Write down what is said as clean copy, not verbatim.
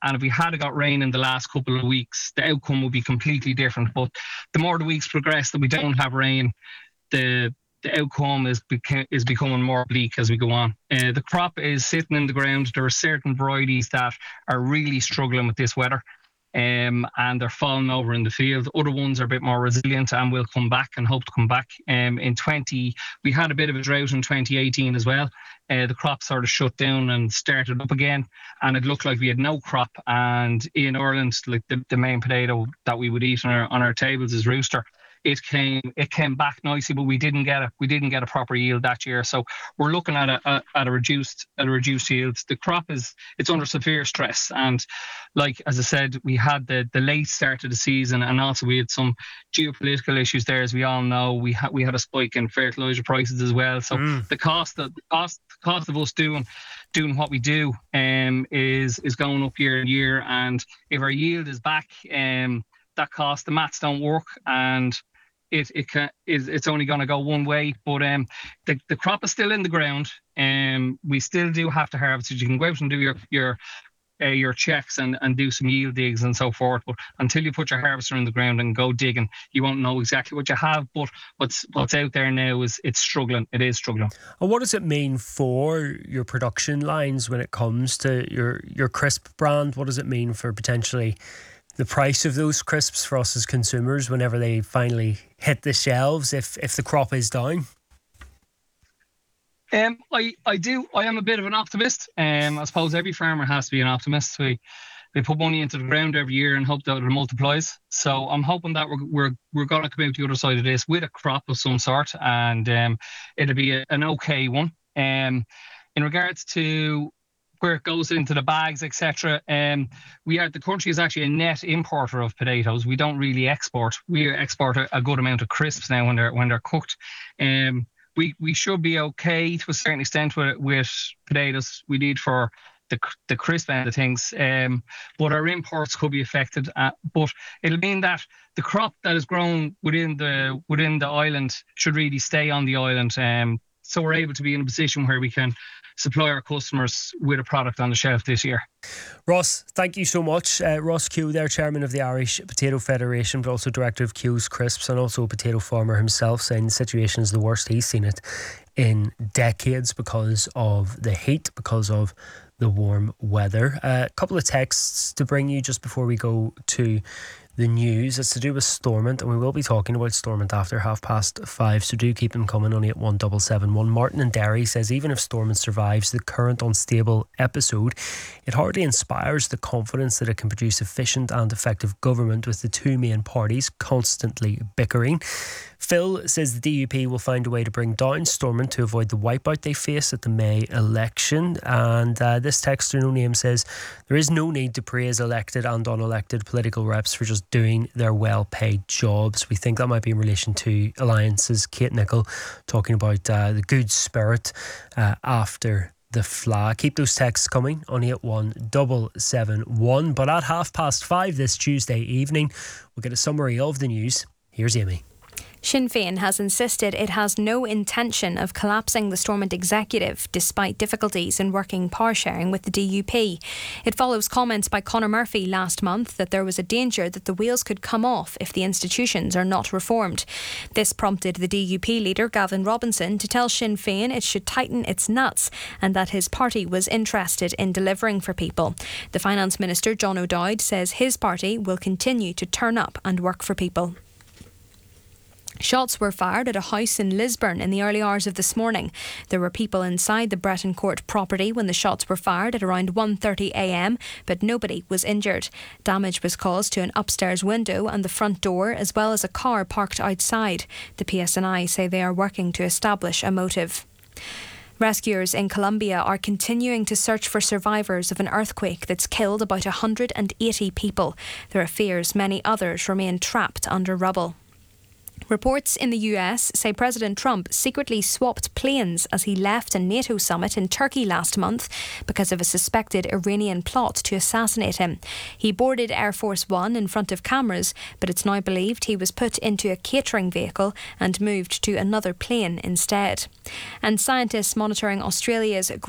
And if we had got rain in the last couple of weeks, the outcome would be completely different. But the more the weeks progress that we don't have rain, the outcome is becoming more bleak as we go on. The crop is sitting in the ground. There are certain varieties that are really struggling with this weather. And they're falling over in the field. Other ones are a bit more resilient and will come back and hope to come back. We had a bit of a drought in 2018 as well. The crop sort of shut down and started up again, and it looked like we had no crop. And in Ireland, like the main potato that we would eat on our tables is Rooster. It came back nicely, but we didn't get a proper yield that year. So we're looking at a reduced yield. The crop it's under severe stress, and like as I said, we had the late start of the season, and also we had some geopolitical issues there, as we all know. We had a spike in fertilizer prices as well. So the cost of us doing what we do is going up year on year, and if our yield is back, that cost, the maths don't work, and it's only going to go one way. But the crop is still in the ground, and we still do have to harvest it. You can go out and do your checks and do some yield digs and so forth, but until you put your harvester in the ground and go digging, you won't know exactly what you have. But what's out there now it's struggling. It is struggling. And what does it mean for your production lines when it comes to your crisp brand? What does it mean for potentially the price of those crisps for us as consumers whenever they finally hit the shelves if the crop is down? I am a bit of an optimist. I suppose every farmer has to be an optimist. We put money into the ground every year and hope that it multiplies. So I'm hoping that we're going to come out the other side of this with a crop of some sort, and it'll be an okay one. In regards to where it goes into the bags, etc. The country is actually a net importer of potatoes. We don't really export. We export a good amount of crisps now when they're cooked. We should be okay to a certain extent with potatoes. We need for the crisp end of things, but our imports could be affected. But it'll mean that the crop that is grown within the island should really stay on the island. So we're able to be in a position where we can supply our customers with a product on the shelf this year. Ross, thank you so much. Ross Keogh there, Chairman of the Irish Potato Federation, but also Director of Keogh's Crisps, and also a potato farmer himself, saying the situation is the worst he's seen it in decades because of the heat, because of the warm weather. A couple of texts to bring you just before we go to the news. It's to do with Stormont, and we will be talking about Stormont after 5:30, so do keep them coming. Only at 1771. Martin in Derry says, even if Stormont survives the current unstable episode, it hardly inspires the confidence that it can produce efficient and effective government with the two main parties constantly bickering. Phil says the DUP will find a way to bring down Stormont to avoid the wipeout they face at the May election. And this texter, no name, says there is no need to praise elected and unelected political reps for just doing their well-paid jobs. We think that might be in relation to Alliance's Kate Nicholl talking about the good spirit after the flag. Keep those texts coming on 81771. But at 5:30 this Tuesday evening, we'll get a summary of the news. Here's Amy. Sinn Féin has insisted it has no intention of collapsing the Stormont executive despite difficulties in working power sharing with the DUP. It follows comments by Conor Murphy last month that there was a danger that the wheels could come off if the institutions are not reformed. This prompted the DUP leader Gavin Robinson to tell Sinn Féin it should tighten its nuts and that his party was interested in delivering for people. The Finance Minister John O'Dowd says his party will continue to turn up and work for people. Shots were fired at a house in Lisburn in the early hours of this morning. There were people inside the Breton Court property when the shots were fired at around 1:30am, but nobody was injured. Damage was caused to an upstairs window and the front door, as well as a car parked outside. The PSNI say they are working to establish a motive. Rescuers in Colombia are continuing to search for survivors of an earthquake that's killed about 180 people. There are fears many others remain trapped under rubble. Reports in the US say President Trump secretly swapped planes as he left a NATO summit in Turkey last month because of a suspected Iranian plot to assassinate him. He boarded Air Force One in front of cameras, but it's now believed he was put into a catering vehicle and moved to another plane instead. And scientists monitoring Australia's